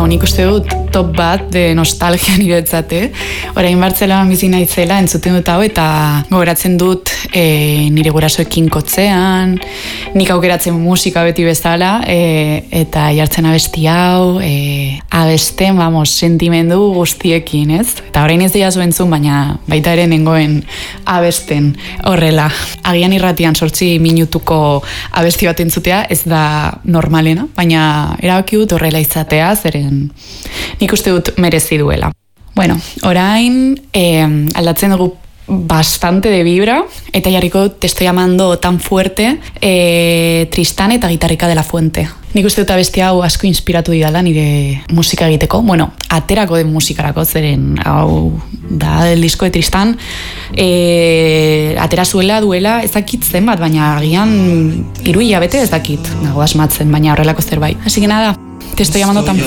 nik uste dut top bat de nostalgia niretzate. Orain Bartzelonan bizi naizela entzuten dut hau eta gogoratzen dut nire gurasoekin kotzean, nik aukeratzen musika beti bezala eta jartzen abesti hau, abesten, sentimendu guztiekin, ez? Eta orain ez dira entzun, baina baita ere nengoen abesten horrela. Agian irratian 8 minutuko abesti bat entzutea ez da normalena, baina erabaki dut horrela izatea, zeren nik uste dut merezi duela. Bueno, orain aldatzen dugu bastante de vibra, eta jarriko te estoy amando tan fuerte, Tristán eta Guitarrica de la Fuente. Nik uste dut abesti hau asko inspiratu didala nire musika egiteko, aterako den musikarako, zeren hau da del disco de Tristán, atera zuela duela ez dakit zenbat, baina agian 3 hilabete ez dakit, nago asmatzen, baina horrelako zerbait. Así que nada, te estoy amando tan